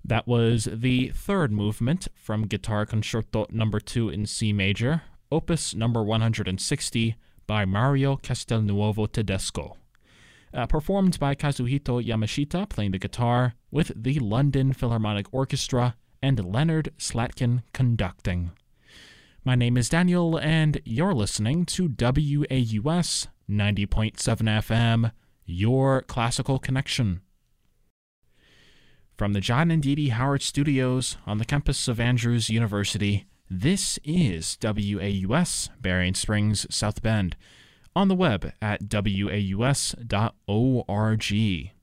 That was the third movement from Guitar Concerto Number 2 in C major, Opus Number 160 by Mario Castelnuovo Tedesco. Performed by Kazuhito Yamashita playing the guitar, with the London Philharmonic Orchestra and Leonard Slatkin conducting. My name is Daniel, and you're listening to WAUS 90.7 FM, your classical connection. From the John and Dee Dee Howard Studios on the campus of Andrews University, this is WAUS, Berrien Springs, South Bend, on the web at waus.org.